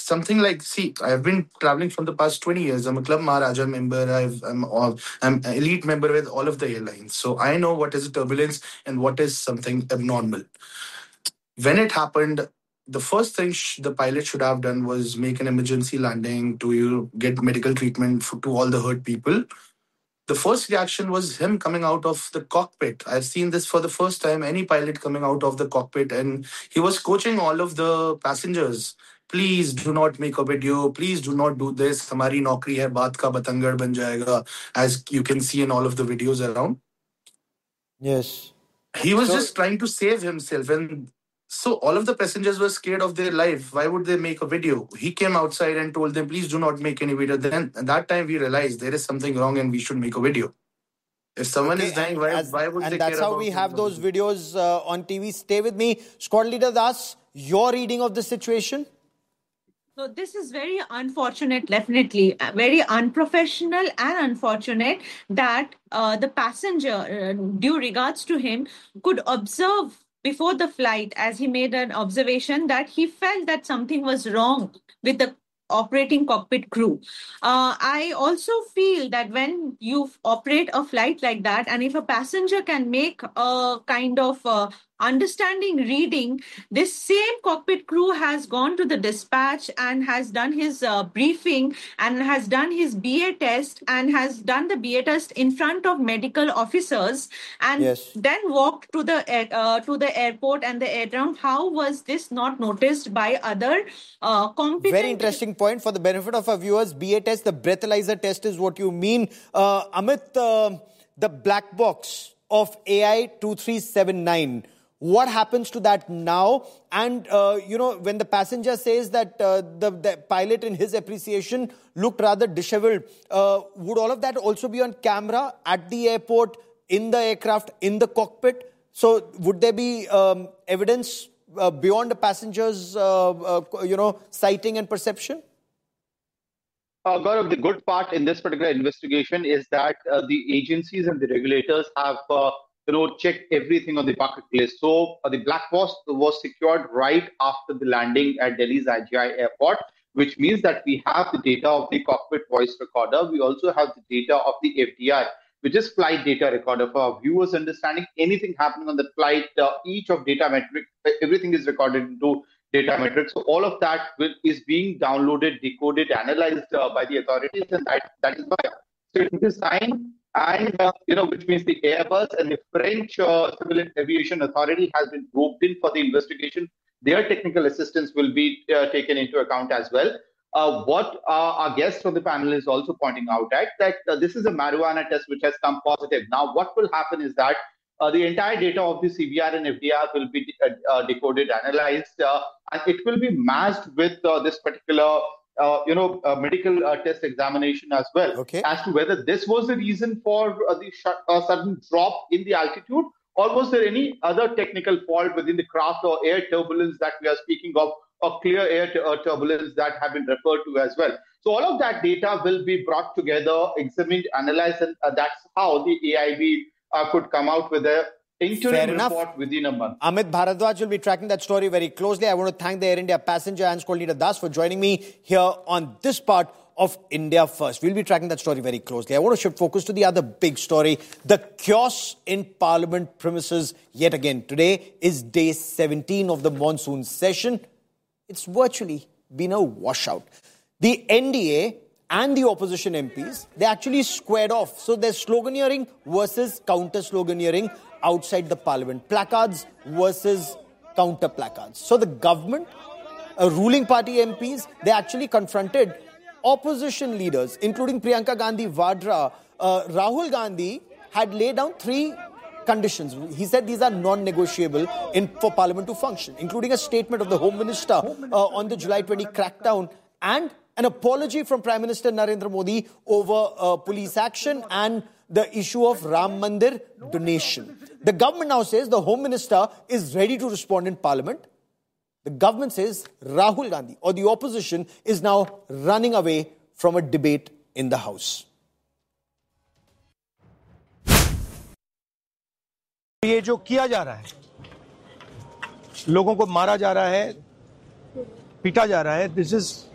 something like, see, I've been traveling from the past 20 years. I'm a Club Maharaja member. I'm an elite member with all of the airlines. So I know what is a turbulence and what is something abnormal. When it happened, the first thing the pilot should have done was make an emergency landing to get medical treatment to all the hurt people. The first reaction was him coming out of the cockpit. I've seen this for the first time, any pilot coming out of the cockpit, and he was coaching all of the passengers. Please do not make a video. Please do not do this. Hamari naukri hai, baat ka batangad ban jayega, as you can see in all of the videos around. Yes. He was just trying to save himself, and so all of the passengers were scared of their life. Why would they make a video? He came outside and told them, please do not make any video. Then at that time we realized there is something wrong and we should make a video. If someone is dying, why would they care about? And that's how we have those videos on TV. Stay with me. Squad Leader Das, your reading of the situation? So this is very unfortunate, definitely. Very unprofessional and unfortunate that the passenger, due regards to him, could observe before the flight, as he made an observation, that he felt that something was wrong with the operating cockpit crew. I also feel that when you operate a flight like that, and if a passenger can make a kind of understanding reading, this same cockpit crew has gone to the dispatch and has done his briefing and has done his BA test and has done the BA test in front of medical officers and then walked to the airport and the airground. How was this not noticed by other competent? Very interesting point. For the benefit of our viewers, BA test, the breathalyzer test is what you mean. Amit, the black box of AI 2379, what happens to that now? And, when the passenger says that the pilot, in his appreciation, looked rather disheveled, would all of that also be on camera at the airport, in the aircraft, in the cockpit? So would there be evidence beyond the passenger's, sighting and perception? Gaurav, the good part in this particular investigation is that the agencies and the regulators have checked everything on the bucket list. So the black box was secured right after the landing at Delhi's IGI airport, which means that we have the data of the cockpit voice recorder. We also have the data of the FDR, which is flight data recorder. For our viewers understanding, anything happening on the flight, each of data metric, everything is recorded into data metrics. So all of that is being downloaded, decoded, analyzed by the authorities, and that is why it is signed. And, which means the Airbus and the French Civil Aviation Authority has been roped in for the investigation. Their technical assistance will be taken into account as well. What our guest on the panel is also pointing out at, that this is a marijuana test which has come positive. Now, what will happen is that the entire data of the CVR and FDR will be decoded, analyzed, and it will be matched with this particular medical test examination as well, as to whether this was the reason for the sudden drop in the altitude, or was there any other technical fault within the craft or air turbulence that we are speaking of, or clear air turbulence that have been referred to as well. So all of that data will be brought together, examined, analyzed, and that's how the AIB could come out with a interim report within a month. Amit Bharadwaj will be tracking that story very closely. I want to thank the Air India passenger and Squad Leader Das for joining me here on this part of India First. We'll be tracking that story very closely. I want to shift focus to the other big story, the chaos in Parliament premises yet again. Today is day 17 of the monsoon session. It's virtually been a washout. The NDA and the opposition MPs, they actually squared off. So there's sloganeering versus counter-sloganeering outside the parliament. Placards versus counter-placards. So the government, ruling party MPs, they actually confronted opposition leaders, including Priyanka Gandhi Vadra. Rahul Gandhi had laid down 3 conditions. He said these are non-negotiable for Parliament to function, including a statement of the Home Minister on the July 20 crackdown and an apology from Prime Minister Narendra Modi over police action and the issue of Ram Mandir donation. The government now says the Home Minister is ready to respond in Parliament. The government says Rahul Gandhi or the opposition is now running away from a debate in the House. ये जो किया जा रहा है, लोगों को मारा जा रहा है, पीटा जा रहा है, this is